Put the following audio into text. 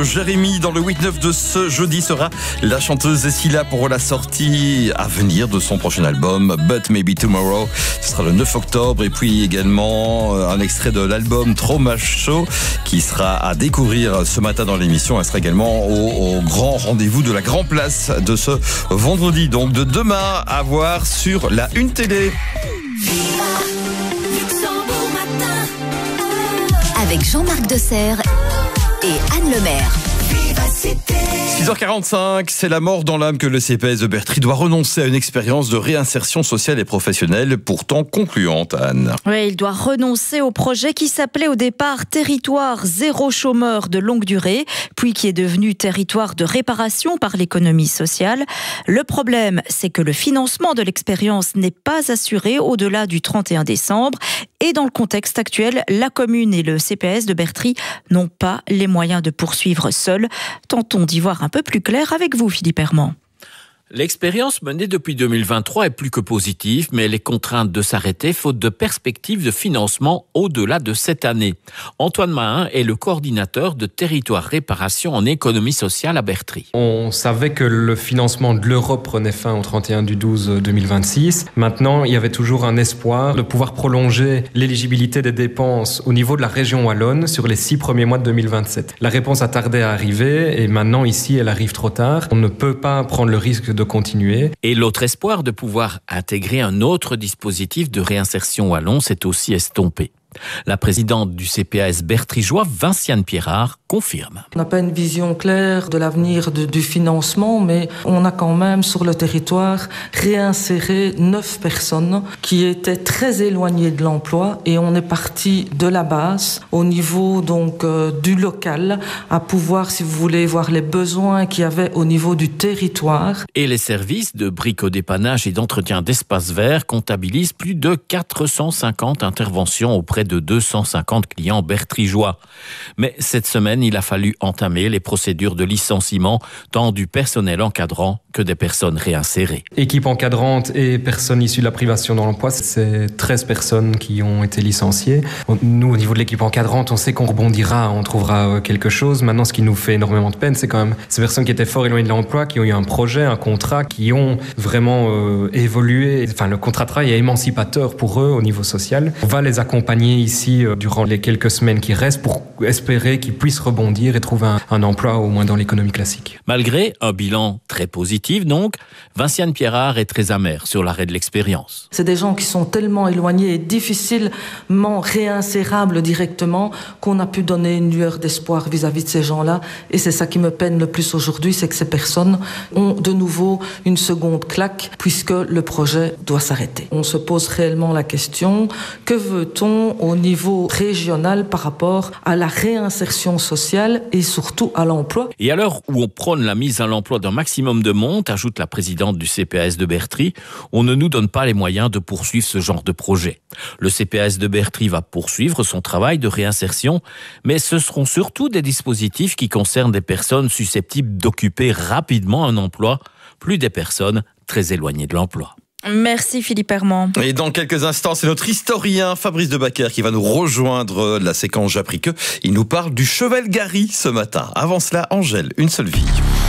Jérémy, dans le 8-9 de ce jeudi, sera la chanteuse Essila pour la sortie à venir de son prochain album But Maybe Tomorrow. Ce sera le 9 octobre. Et puis également un extrait de l'album Trauma Show qui sera à découvrir ce matin dans l'émission. Elle sera également au grand rendez-vous de la Grand Place de ce vendredi. Donc de demain à voir sur la Une Télé. Avec Jean-Marc Desserre et Anne Lemaire. 6h45, c'est la mort dans l'âme que le CPS de Bertry doit renoncer à une expérience de réinsertion sociale et professionnelle, pourtant concluante, Anne. Oui, il doit renoncer au projet qui s'appelait au départ Territoire zéro chômeur de longue durée, puis qui est devenu Territoire de réparation par l'économie sociale. Le problème, c'est que le financement de l'expérience n'est pas assuré au-delà du 31 décembre. Et dans le contexte actuel, la commune et le CPS de Bertry n'ont pas les moyens de poursuivre seuls. Tentons d'y voir un peu plus clair avec vous, Philippe Herman. L'expérience menée depuis 2023 est plus que positive, mais elle est contrainte de s'arrêter faute de perspectives de financement au-delà de cette année. Antoine Mahin est le coordinateur de Territoire Réparation en économie sociale à Bertry. On savait que le financement de l'Europe prenait fin au 31/12/2026. Maintenant, il y avait toujours un espoir de pouvoir prolonger l'éligibilité des dépenses au niveau de la région wallonne sur les 6 premiers mois de 2027. La réponse a tardé à arriver et maintenant, ici, elle arrive trop tard. On ne peut pas prendre le risque de continuer. Et l'autre espoir de pouvoir intégrer un autre dispositif de réinsertion wallon s'est aussi estompé. La présidente du CPAS bertrygeois, Vinciane Pierrard, confirme. On n'a pas une vision claire de l'avenir du financement, mais on a quand même sur le territoire réinséré 9 personnes qui étaient très éloignées de l'emploi et on est parti de la base au niveau donc du local à pouvoir, si vous voulez, voir les besoins qu'il y avait au niveau du territoire. Et les services de bricodépannage et d'entretien d'espaces verts comptabilisent plus de 450 interventions auprès de 250 clients bertrygeois. Mais cette semaine, il a fallu entamer les procédures de licenciement tant du personnel encadrant que des personnes réinsérées. Équipe encadrante et personnes issues de la privation dans l'emploi, c'est 13 personnes qui ont été licenciées. Nous, au niveau de l'équipe encadrante, on sait qu'on rebondira, on trouvera quelque chose. Maintenant, ce qui nous fait énormément de peine, c'est quand même ces personnes qui étaient fort éloignées de l'emploi, qui ont eu un projet, un contrat, qui ont vraiment évolué. Enfin, le contrat de travail est émancipateur pour eux au niveau social. On va les accompagner ici durant les quelques semaines qui restent pour espérer qu'ils puissent rebondir et trouver un emploi au moins dans l'économie classique. Malgré un bilan très positif donc, Vinciane Pierrard est très amère sur l'arrêt de l'expérience. C'est des gens qui sont tellement éloignés et difficilement réinsérables directement qu'on a pu donner une lueur d'espoir vis-à-vis de ces gens-là et c'est ça qui me peine le plus aujourd'hui, c'est que ces personnes ont de nouveau une seconde claque puisque le projet doit s'arrêter. On se pose réellement la question, que veut-on au niveau régional par rapport à la réinsertion sociale et surtout à l'emploi. Et à l'heure où on prône la mise à l'emploi d'un maximum de monde, ajoute la présidente du CPAS de Bertry, on ne nous donne pas les moyens de poursuivre ce genre de projet. Le CPAS de Bertry va poursuivre son travail de réinsertion, mais ce seront surtout des dispositifs qui concernent des personnes susceptibles d'occuper rapidement un emploi, plus des personnes très éloignées de l'emploi. Merci Philippe Herman. Et dans quelques instants, c'est notre historien Fabrice Debacker qui va nous rejoindre de la séquence J'appris que. Il nous parle du cheval Gary ce matin. Avant cela, Angèle, Une seule vie.